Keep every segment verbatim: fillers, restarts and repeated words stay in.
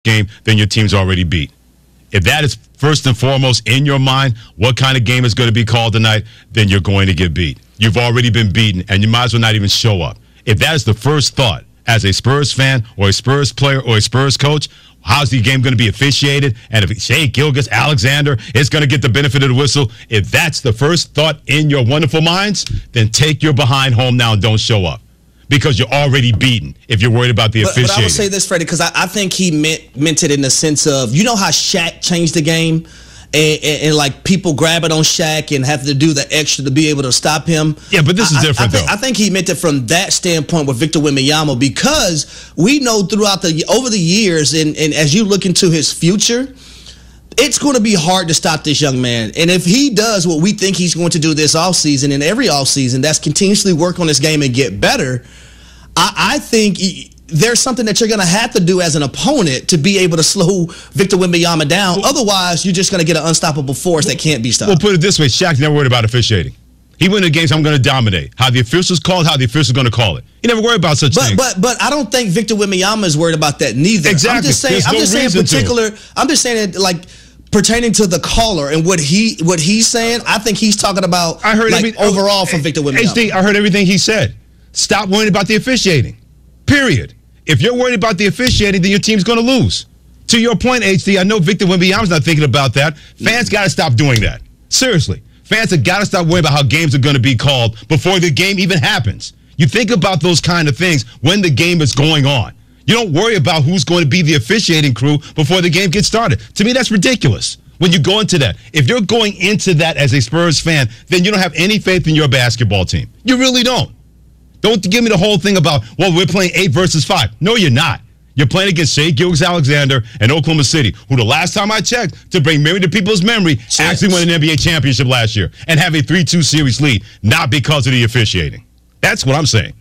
game, then your team's already beat. If that is first and foremost in your mind, what kind of game is going to be called tonight, then you're going to get beat. You've already been beaten, and you might as well not even show up. If that is the first thought as a Spurs fan or a Spurs player or a Spurs coach, how's the game going to be officiated? And if Shai Gilgeous-Alexander is going to get the benefit of the whistle, if that's the first thought in your wonderful minds, then take your behind home now and don't show up. Because you're already beaten if you're worried about the but, officiating. But I would say this, Freddie, because I, I think he meant meant it in the sense of, you know how Shaq changed the game? And, and, and like people grabbing on Shaq and have to do the extra to be able to stop him. Yeah, but this is I, different, I, I think, though. I think he meant it from that standpoint with Victor Wembanyama, because we know throughout the over the years, and, and as you look into his future, it's going to be hard to stop this young man. And if he does what we think he's going to do this offseason and every offseason, that's continuously work on this game and get better, I, I think he, there's something that you're going to have to do as an opponent to be able to slow Victor Wembanyama down. Well, otherwise, you're just going to get an unstoppable force that can't be stopped. Well, put it this way, Shaq's never worried about officiating. He went in the games, I'm going to dominate. How the officials call it, how the officials going to call it. He never worried about such but, things. But but I don't think Victor Wembanyama is worried about that neither. Exactly. I'm just saying, There's I'm no just saying reason particular, to. I'm just saying it like pertaining to the caller and what he what he's saying, I think he's talking about I heard like every, overall oh, from Victor Wembanyama. H D, I heard everything he said. Stop worrying about the officiating. Period. If you're worried about the officiating, then your team's going to lose. To your point, H D, I know Victor Wembanyama's not thinking about that. Fans got to stop doing that. Seriously. Fans have got to stop worrying about how games are going to be called before the game even happens. You think about those kind of things when the game is going on. You don't worry about who's going to be the officiating crew before the game gets started. To me, that's ridiculous. When you go into that, if you're going into that as a Spurs fan, then you don't have any faith in your basketball team. You really don't. Don't give me the whole thing about, well, we're playing eight versus five. No, you're not. You're playing against Shai Gilgeous-Alexander and Oklahoma City, who the last time I checked, to bring memory to people's memory, Chance. actually won an N B A championship last year and have a three two series lead, not because of the officiating. That's what I'm saying.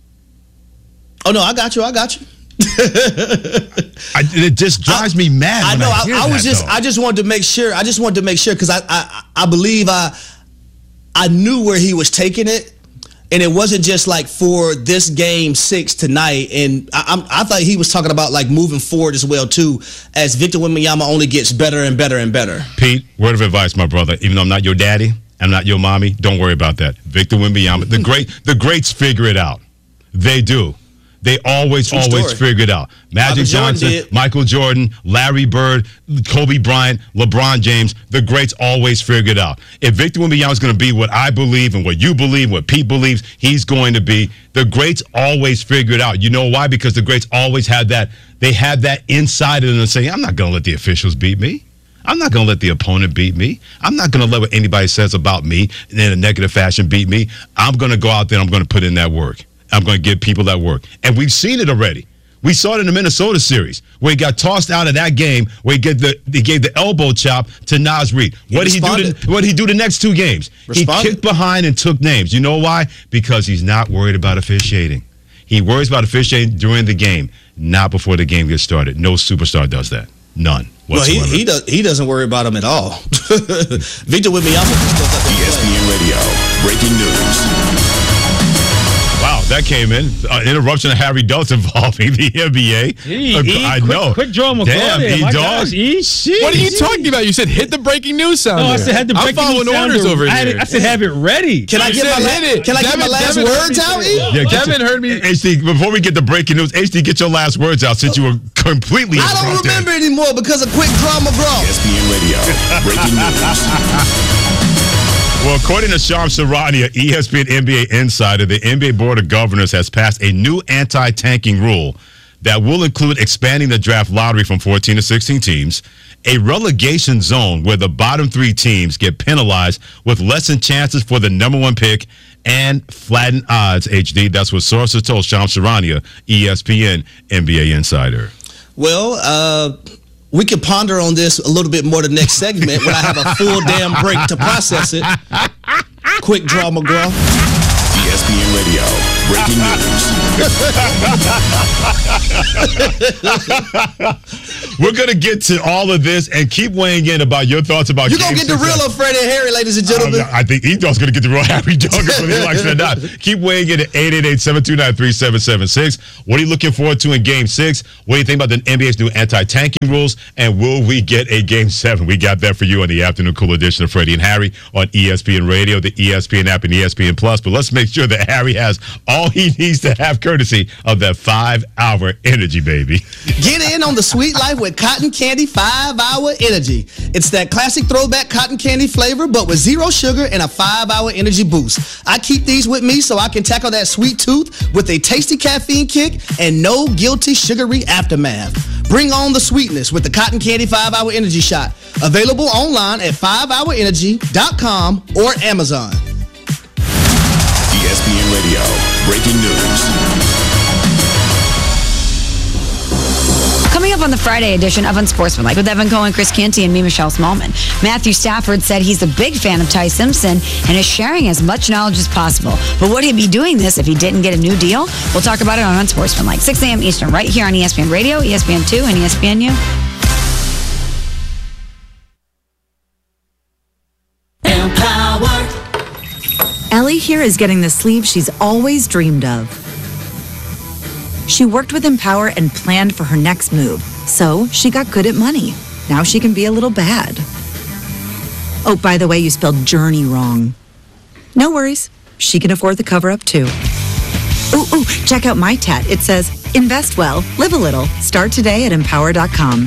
Oh, no, I got you. I got you. I, it just drives I, me mad. I when know. I, hear I, I was that, just. though. I just wanted to make sure. I just wanted to make sure because I, I. I believe I. I knew where he was taking it, and it wasn't just like for this game six tonight. And I, I'm, I thought he was talking about like moving forward as well too, as Victor Wembanyama only gets better and better and better. Pete, word of advice, my brother. Even though I'm not your daddy, I'm not your mommy. Don't worry about that. Victor Wembanyama, the great, the greats figure it out. They do. They always, True always story. figure it out. Magic Michael Jordan Johnson, did. Michael Jordan, Larry Bird, Kobe Bryant, LeBron James, the greats always figure it out. If Victor Wembanyama is going to be what I believe and what you believe, what Pete believes he's going to be, the greats always figure it out. You know why? Because the greats always have that, they have that inside of them and say, I'm not going to let the officials beat me. I'm not going to let the opponent beat me. I'm not going to let what anybody says about me in a negative fashion beat me. I'm going to go out there and I'm going to put in that work. I'm going to give people that work. And we've seen it already. We saw it in the Minnesota series where he got tossed out of that game where he, get the, he gave the elbow chop to Naz Reid. What did he do the, what did he do the next two games? Responded. He kicked behind and took names. You know why? Because he's not worried about officiating. He worries about officiating during the game, not before the game gets started. No superstar does that. None. Well, he he, does, he doesn't worry about him at all. Victor Wembanyama. E S P N Radio, breaking news. Wow, that came in. Uh, interruption of Harry Delt involving the N B A. E, uh, e, I quick, know. Quick draw, McCall. Damn, there. E, My dog. gosh, E, shit. What are you talking about? You said hit the breaking news sound. No, I there. said had the breaking I'm news following sound orders over I, here. I said have it ready. Can I You get my, said la- hit it. can I get Devin- my last Devin words heard out, me. E? Yeah, get Devin your, heard me. H D, before we get the breaking news, H D, get your last words out since you were completely I don't remember anymore because of quick draw McGraw. E S P N Radio, breaking news. Well, according to Shams Charania, E S P N N B A insider, the N B A Board of Governors has passed a new anti-tanking rule that will include expanding the draft lottery from fourteen to sixteen teams, a relegation zone where the bottom three teams get penalized with lessened chances for the number one pick, and flattened odds, H D. That's what sources told Shams Charania, E S P N N B A insider. Well, uh... we could ponder on this a little bit more the next segment when I have a full damn break to process it. Quick draw McGraw. E S P N Radio, breaking news. We're going to get to all of this and keep weighing in about your thoughts about You're going to get the real of Freddie and Harry, ladies and gentlemen. I, I think Eagle's going to get the real Harry Douglas, whether he likes it or not. Keep weighing in at eight eight eight, seven two nine, three seven seven six. What are you looking forward to in Game six? What do you think about the N B A's new anti-tanking rules? And will we get a Game seven? We got that for you on the Afternoon Cool edition of Freddie and Harry on E S P N Radio, the E S P N app, and E S P N Plus. But let's make sure that Harry has all he needs to have courtesy of that five-hour energy, baby. Get in on the sweet life with Cotton Candy five-hour energy. It's that classic throwback cotton candy flavor, but with zero sugar and a five-hour energy boost. I keep these with me so I can tackle that sweet tooth with a tasty caffeine kick and no guilty sugary aftermath. Bring on the sweetness with the Cotton Candy five-hour energy shot. Available online at five hour energy dot com or Amazon. E S P N Radio, breaking news. Coming up on the Friday edition of Unsportsmanlike with Evan Cohen, Chris Canty, and me, Michelle Smallman. Matthew Stafford said he's a big fan of Ty Simpson and is sharing as much knowledge as possible. But would he be doing this if he didn't get a new deal? We'll talk about it on Unsportsmanlike, six a.m. Eastern, right here on E S P N Radio, E S P N two, and E S P N U. Empower. Ellie here is getting the sleeve she's always dreamed of. She worked with Empower and planned for her next move, so she got good at money. Now she can be a little bad. Oh, by the way, you spelled journey wrong. No worries. She can afford the cover-up, too. Ooh, ooh, check out my tat. It says, invest well, live a little. Start today at empower dot com.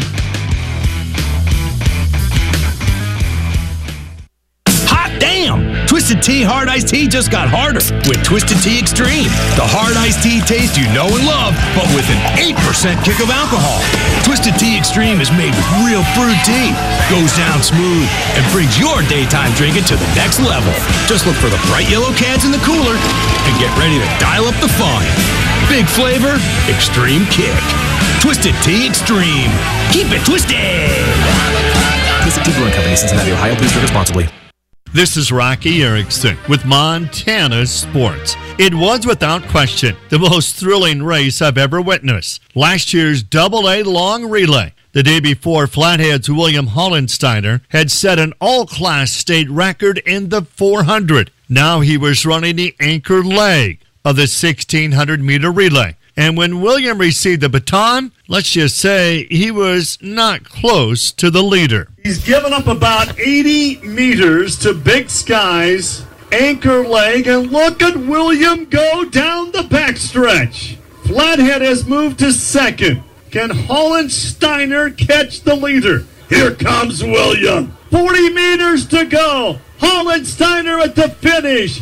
Damn! Twisted Tea Hard Iced Tea just got harder with Twisted Tea Extreme. The hard iced tea taste you know and love, but with an eight percent kick of alcohol. Twisted Tea Extreme is made with real fruit tea, goes down smooth, and brings your daytime drinking to the next level. Just look for the bright yellow cans in the cooler and get ready to dial up the fun. Big flavor, extreme kick. Twisted Tea Extreme. Keep it twisted! Twisted Tea Brewing Company, Cincinnati, Ohio. Please drink responsibly. This is Rocky Erickson with Montana Sports. It was without question the most thrilling race I've ever witnessed. Last year's double A long relay. The day before, Flathead's William Hollensteiner had set an all-class state record in the four hundred. Now he was running the anchor leg of the sixteen hundred meter relay. And when William received the baton, let's just say he was not close to the leader. He's given up about eighty meters to Big Skies, anchor leg, and look at William go down the backstretch. Flathead has moved to second. Can Hollensteiner catch the leader? Here comes William. forty meters to go. Hollensteiner at the finish.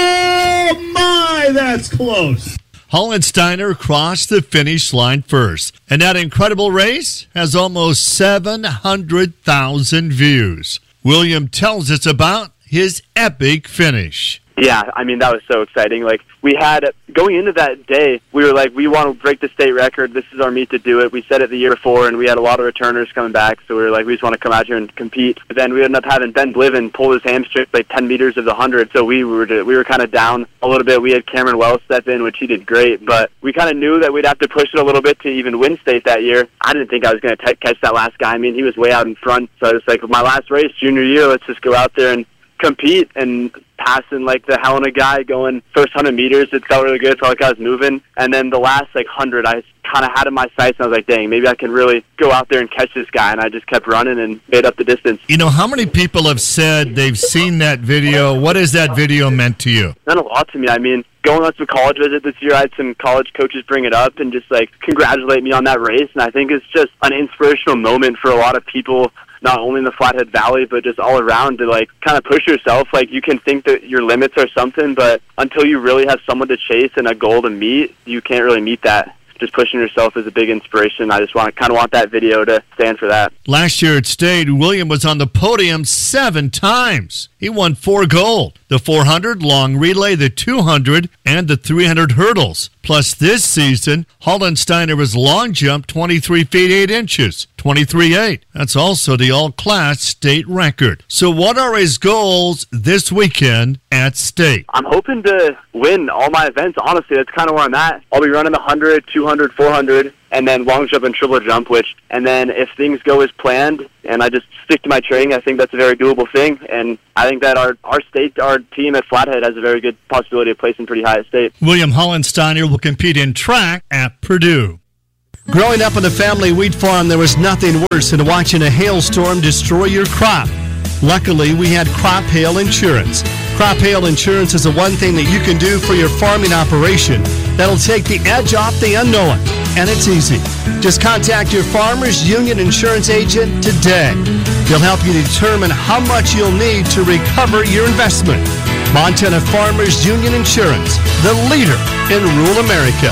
Oh my, that's close. Hollensteiner crossed the finish line first, and that incredible race has almost seven hundred thousand views. William tells us about his epic finish. Yeah, I mean, that was so exciting. Like, we had, going into that day, we were like, we want to break the state record. This is our meet to do it. We said it the year before, and we had a lot of returners coming back, so we were like, we just want to come out here and compete. But then we ended up having Ben Bliven pull his hamstring like ten meters of the one hundred, so we were we were kind of down a little bit. We had Cameron Wells step in, which he did great, but we kind of knew that we'd have to push it a little bit to even win state that year. I didn't think I was going to catch that last guy. I mean, he was way out in front, so I was like, my last race, junior year, let's just go out there and compete. And passing like the Helena guy, going first one hundred meters, it felt really good. It felt like I was moving. And then the last like one hundred, I kind of had in my sights, and I was like, dang, maybe I can really go out there and catch this guy. And I just kept running and made up the distance. You know, how many people have said they've seen that video? What has that video meant to you? Meant a lot to me. I mean, going on to a college visit this year, I had some college coaches bring it up and just like congratulate me on that race. And I think it's just an inspirational moment for a lot of people, not only in the Flathead Valley, but just all around, to like kind of push yourself. Like, you can think that your limits are something, but until you really have someone to chase and a goal to meet, you can't really meet that. Just pushing yourself is a big inspiration. I just want kind of want that video to stand for that. Last year at State, William was on the podium seven times. He won four gold: the four hundred, long relay, the two hundred, and the three hundred hurdles. Plus, this season, Hollensteiner was long jump twenty-three feet eight inches, twenty-three eight. That's also the all-class state record. So what are his goals this weekend at State? I'm hoping to win all my events, honestly. That's kind of where I'm at. I'll be running the one hundred, two hundred, four hundred, and then long jump and triple jump, which, and then if things go as planned and I just stick to my training, I think that's a very doable thing. And I think that our, our state, our team at Flathead has a very good possibility of placing pretty high at state. William Hollensteiner will compete in track at Purdue. Growing up on the family wheat farm, there was nothing worse than watching a hailstorm destroy your crop. Luckily, we had Crop Hail Insurance. Crop Hail Insurance is the one thing that you can do for your farming operation that'll take the edge off the unknown. And it's easy. Just contact your Farmers Union insurance agent today. They'll help you determine how much you'll need to recover your investment. Montana Farmers Union Insurance, the leader in rural America.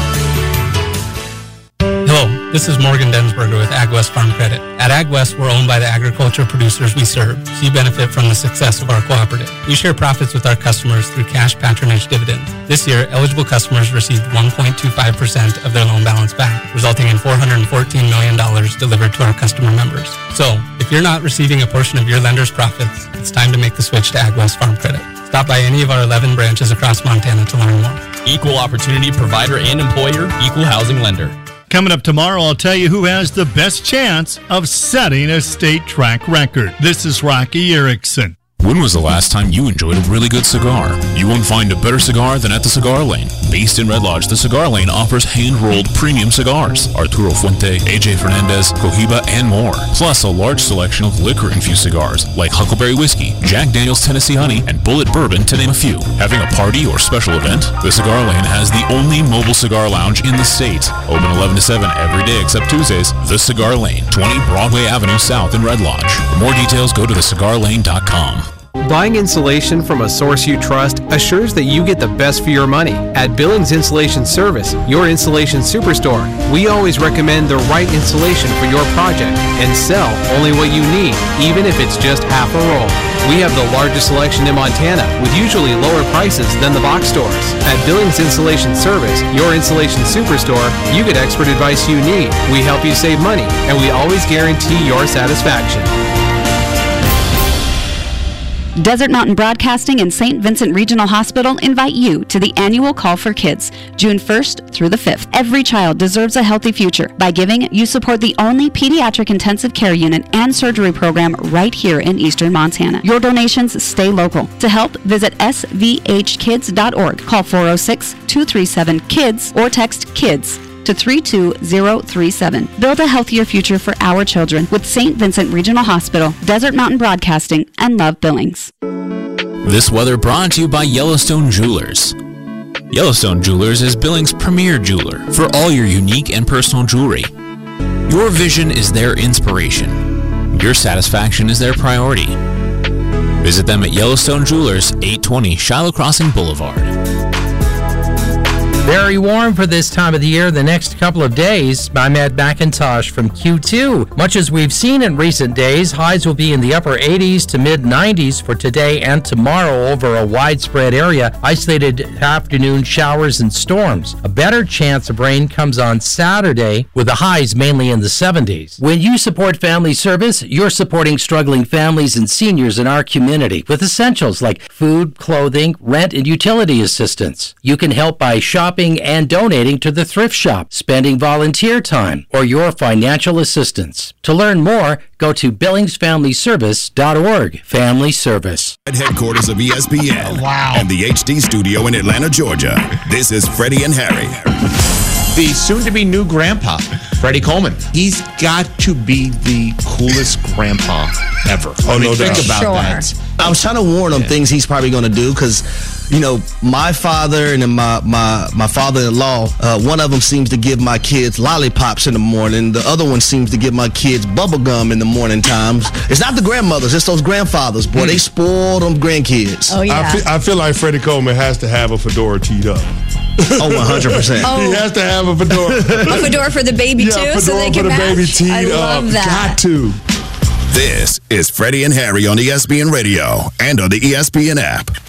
Hello, this is Morgan Densberger with AgWest Farm Credit. At AgWest, we're owned by the agriculture producers we serve, so you benefit from the success of our cooperative. We share profits with our customers through cash patronage dividends. This year, eligible customers received one point two five percent of their loan balance back, resulting in four hundred fourteen million dollars delivered to our customer members. So, if you're not receiving a portion of your lender's profits, it's time to make the switch to AgWest Farm Credit. Stop by any of our eleven branches across Montana to learn more. Equal opportunity provider and employer, equal housing lender. Coming up tomorrow, I'll tell you who has the best chance of setting a state track record. This is Rocky Erickson. When was the last time you enjoyed a really good cigar? You won't find a better cigar than at the Cigar Lane. Based in Red Lodge, the Cigar Lane offers hand-rolled premium cigars. Arturo Fuente, A J Fernandez, Cohiba, and more. Plus a large selection of liquor-infused cigars like Huckleberry Whiskey, Jack Daniel's Tennessee Honey, and Bullet Bourbon, to name a few. Having a party or special event? The Cigar Lane has the only mobile cigar lounge in the state. Open eleven to seven every day except Tuesdays. The Cigar Lane, twenty Broadway Avenue South in Red Lodge. For more details, go to the cigar lane dot com. Buying insulation from a source you trust assures that you get the best for your money. At Billings Insulation Service, your insulation superstore, we always recommend the right insulation for your project and sell only what you need, even if it's just half a roll. We have the largest selection in Montana, with usually lower prices than the box stores. At Billings Insulation Service, your insulation superstore, you get expert advice you need. We help you save money, and we always guarantee your satisfaction. Desert Mountain Broadcasting and Saint Vincent Regional Hospital invite you to the annual Call for Kids, June first through the fifth. Every child deserves a healthy future. By giving, you support the only pediatric intensive care unit and surgery program right here in eastern Montana. Your donations stay local. To help, visit s v h kids dot org. Call four oh six, two three seven, KIDS or text KIDS to three two zero three seven. Build a healthier future for our children with Saint Vincent Regional Hospital, Desert Mountain Broadcasting, and Love Billings. This weather brought to you by Yellowstone Jewelers. Yellowstone Jewelers is Billings' premier jeweler for all your unique and personal jewelry. Your vision is their inspiration. Your satisfaction is their priority. Visit them at Yellowstone Jewelers, eight twenty Shiloh Crossing Boulevard. Very warm for this time of the year the next couple of days. I'm Ed McIntosh from Q two. Much as we've seen in recent days, highs will be in the upper eighties to mid nineties for today and tomorrow over a widespread area. Isolated afternoon showers and storms. A better chance of rain comes on Saturday with the highs mainly in the seventies. When you support family service, you're supporting struggling families and seniors in our community with essentials like food, clothing, rent, and utility assistance. You can help by shopping and donating to the thrift shop, spending volunteer time, or your financial assistance. To learn more, go to billings family service dot org. Family Service. At headquarters of E S P N wow. and the H D studio in Atlanta, Georgia, this is Freddie and Harry. The soon-to-be new grandpa, Freddie Coleman. He's got to be the coolest grandpa ever. Oh, I mean, no think doubt. about Sure. that. I was trying to warn him things he's probably going to do because, you know, my father and then my, my, my father-in-law, uh, one of them seems to give my kids lollipops in the morning. The other one seems to give my kids bubble gum in the morning times. It's not the grandmothers, it's those grandfathers. Boy, mm. they spoil them grandkids. Oh, yeah. I feel, I feel like Freddie Coleman has to have a fedora teed up. Oh, one hundred percent. Oh. He has to have a fedora. A fedora for the baby, yeah, too, fedora so they for can the match? baby teed I love up. that. Got to. This is Freddie and Harry on E S P N Radio and on the E S P N app.